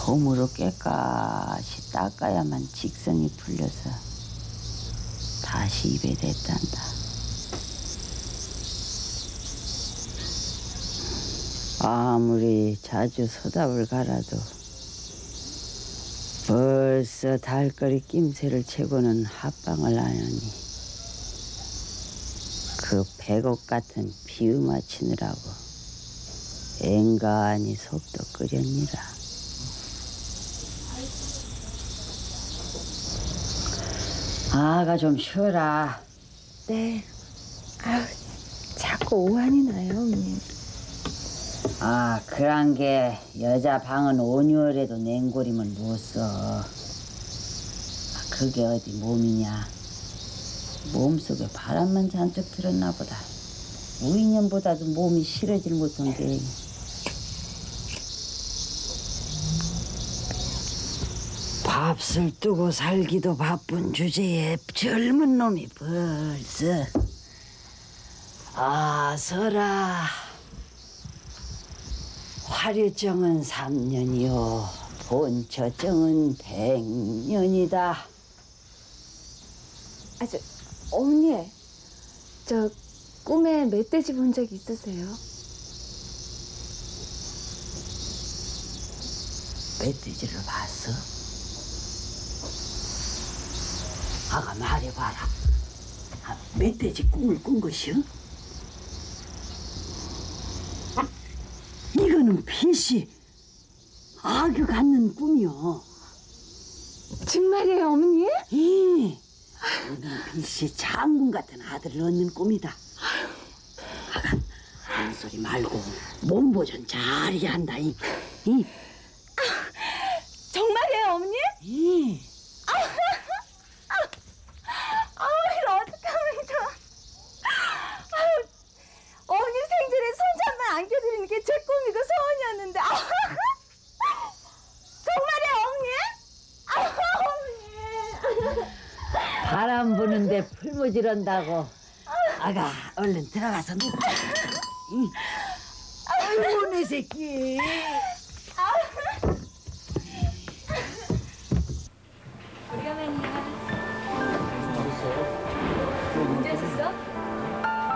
솜으로 깨끗이 닦아야만 직성이 풀려서 다시 입에 댔단다. 아무리 자주 서답을 갈아도 벌써 달거리 낌새를 채고는 합방을 하느니 그 백옥 같은 비유 맞히느라고 앵간히 속도 끓였니라. 아가 좀 쉬어라. 네. 아유, 자꾸 오한이 나요, 언니. 아, 그런 게 여자 방은 온유월에도 냉골임을 못 써. 그게 어디 몸이냐. 몸속에 바람만 잔뜩 들었나 보다. 우인년보다도 몸이 실어질 못한 게. 밥술 뜨고 살기도 바쁜 주제에 젊은 놈이 벌써. 아, 서라. 화류정은 3년이요 본처정은 100년이다. 어머니, 저 꿈에 멧돼지 본 적 있으세요? 멧돼지를 봤어? 아가 말해봐라. 멧돼지 꿈을 꾼 것이요? 이거는 필시 악유 갖는 꿈이요. 정말이에요, 어머니? 예, 이건 필시 장군 같은 아들을 얻는 꿈이다. 아가 하는 소리 말고 몸보전 잘해야 한다. 정말이에요, 어머니? 예. 이거 어떡하면 좋아. 어머니 생전에 손잡만 안겨드리는 게 제 꿈이고 소원이었는데. 정말이에요, 어머니? 바람 부는데 풀무질한다고. 아가 얼른 들어가서 눕자. 아이고 내 새끼.